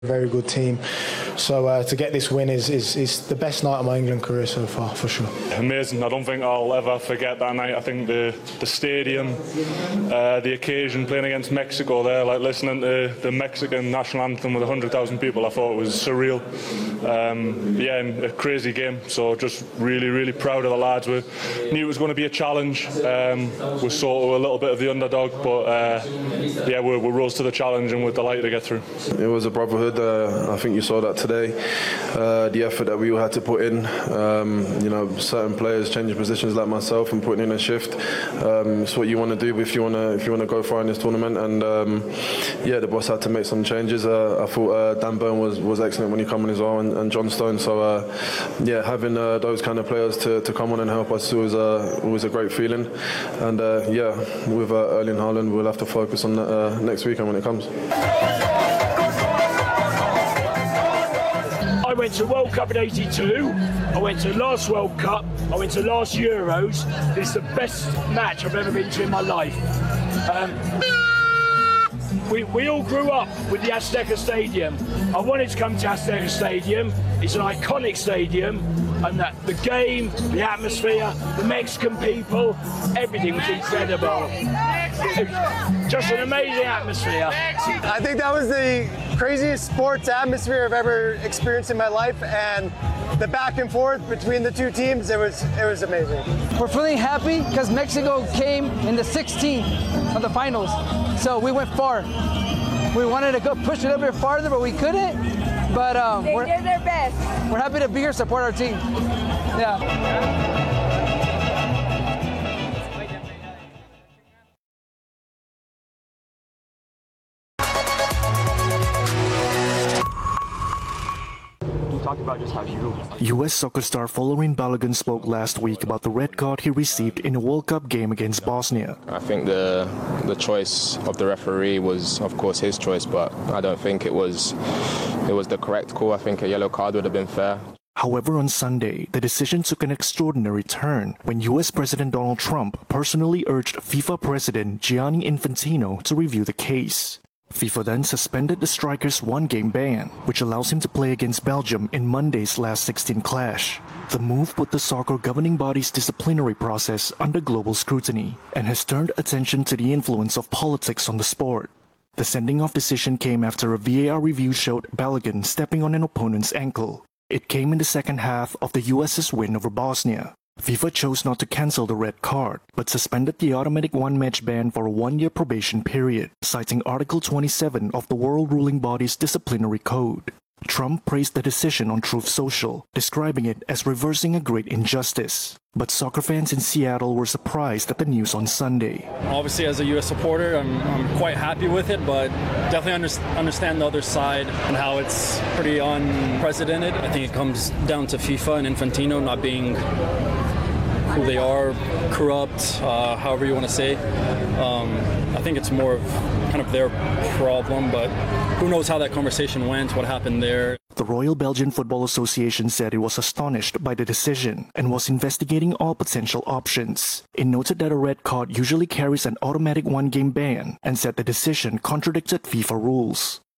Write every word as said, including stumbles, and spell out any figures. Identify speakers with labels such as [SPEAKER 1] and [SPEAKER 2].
[SPEAKER 1] Very good team. So uh, to get this win is, is is the best night of my England career so far, for sure.
[SPEAKER 2] Amazing. I don't think I'll ever forget that night. I think the the stadium, uh, the occasion, playing against Mexico there, like listening to the Mexican national anthem with one hundred thousand people, I thought it was surreal. Um, yeah, and a crazy game. So just really, really proud of the lads. We knew it was going to be a challenge. Um, we sort of a little bit of the underdog, but uh, yeah, we, we rose to the challenge and we're delighted to get through.
[SPEAKER 3] It was a brotherhood. Uh, I think you saw that today. Uh, the effort that we all had to put in. Um, you know, certain players changing positions like myself and putting in a shift. Um, it's what you want to do if you want to if you want to go far in this tournament. And um, yeah, the boss had to make some changes. Uh, I thought uh, Dan Burn was, was excellent when he came on as well, and, and John Stone. So uh, yeah, having uh, those kind of players to, to come on and help us was uh, was a great feeling. And uh, yeah, with uh, Erling Haaland, we'll have to focus on that uh, next weekend when it comes.
[SPEAKER 4] I went to World Cup in eighty-two, I went to last World Cup, I went to last Euros. This is the best match I've ever been to in my life. Um, we, we all grew up with the Azteca Stadium. I wanted to come to Azteca Stadium. It's an iconic stadium, and that the game, the atmosphere, the Mexican people, everything was incredible. It was just an amazing atmosphere.
[SPEAKER 5] I think that was the craziest sports atmosphere I've ever experienced in my life, and the back and forth between the two teams, it was it was amazing.
[SPEAKER 6] We're feeling happy because Mexico came in the sixteenth of the finals, so we went far. We wanted to go push it a bit farther, but we couldn't. But um,
[SPEAKER 7] they
[SPEAKER 6] we're,
[SPEAKER 7] did their best.
[SPEAKER 6] We're happy to be here, support our team. Yeah.
[SPEAKER 4] About just how you
[SPEAKER 8] U S soccer star Folarin Balogun spoke last week about the red card he received in a World Cup game against Bosnia.
[SPEAKER 9] I think the the choice of the referee was, of course, his choice, but I don't think it was it was the correct call. I think a yellow card would have been fair.
[SPEAKER 8] However, on Sunday, the decision took an extraordinary turn when U S President Donald Trump personally urged FIFA President Gianni Infantino to review the case. FIFA then suspended the striker's one-game ban, which allows him to play against Belgium in Monday's last sixteen clash. The move put the soccer governing body's disciplinary process under global scrutiny and has turned attention to the influence of politics on the sport. The sending-off decision came after a V A R review showed Balogun stepping on an opponent's ankle. It came in the second half of the U S's win over Bosnia. FIFA chose not to cancel the red card, but suspended the automatic one-match ban for a one-year probation period, citing Article twenty-seven of the world ruling body's disciplinary code. Trump praised the decision on Truth Social, describing it as reversing a great injustice. But soccer fans in Seattle were surprised at the news on Sunday.
[SPEAKER 10] Obviously, as a U S supporter, I'm, I'm quite happy with it, but definitely under, understand the other side and how it's pretty unprecedented. I think it comes down to FIFA and Infantino not being who they are, corrupt, uh, however you want to say. Um, I think it's more of kind of their problem, but who knows how that conversation went, what happened there.
[SPEAKER 8] The Royal Belgian Football Association said it was astonished by the decision and was investigating all potential options. It noted that a red card usually carries an automatic one-game ban and said the decision contradicted FIFA rules.